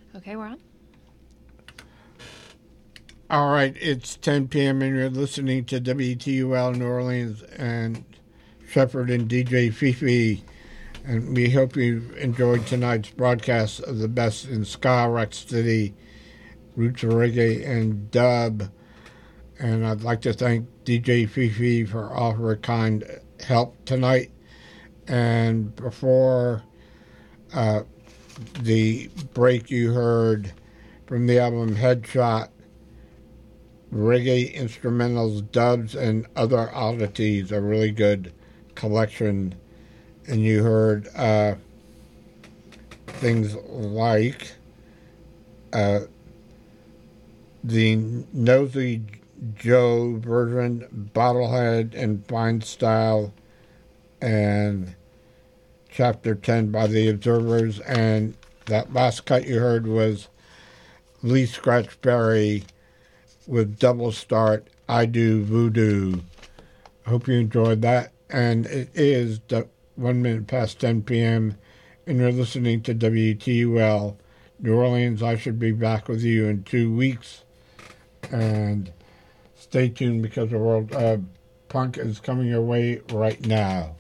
Okay, we're on. All right, it's 10 p.m. and you're listening to WTUL New Orleans and Shepherd and DJ Fifi. And we hope you enjoyed tonight's broadcast of the best in ska, rock steady, roots of reggae, and dub. And I'd like to thank DJ Fifi for all her kind help tonight. And before the break, you heard from the album Headshot, reggae instrumentals, dubs, and other oddities, a really good collection. And you heard things like the Nosy Joe version, Bottlehead and Fine Style, and Chapter 10 by the Observers. And that last cut you heard was Lee Scratch Perry with Double Start, I Do Voodoo. I hope you enjoyed that. And it is 1 minute past 10 p.m. and you're listening to WTUL New Orleans. I should be back with you in 2 weeks. And stay tuned because the world punk is coming your way right now.